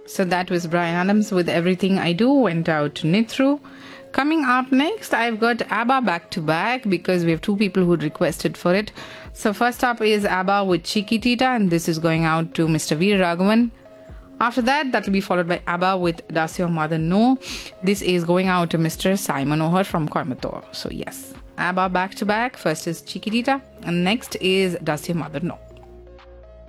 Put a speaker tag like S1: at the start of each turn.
S1: So that was Bryan Adams with Everything I Do, went out to Nithru. Coming up next, I've got ABBA back to back because we have two people who requested for it. So first up is ABBA with Chiquitita, and this is going out to Mr. Veer Raghavan. After that, will be followed by ABBA with Does Your Mother Know? This is going out to Mr. Simon O'Hare from Coimbatore. So yes, ABBA back to back. First is Chiquitita, and next is Does Your Mother Know?